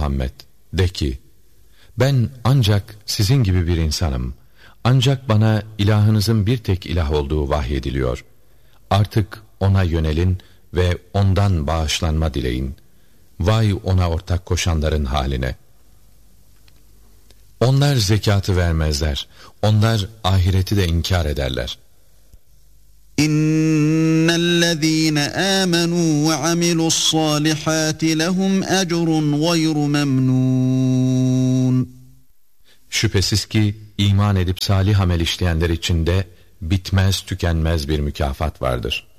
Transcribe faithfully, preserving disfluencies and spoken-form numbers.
Muhammed, de ki, ben ancak sizin gibi bir insanım. Ancak bana ilahınızın bir tek ilah olduğu vahyediliyor. Artık ona yönelin ve ondan bağışlanma dileyin. Vay ona ortak koşanların haline. Onlar zekatı vermezler. Onlar ahireti de inkar ederler. İnnellezîne âmenû ve amilussâlihâti lehum ecrun gayru memnûn. Şüphesiz ki iman edip salih amel işleyenler için de bitmez tükenmez bir mükafat vardır.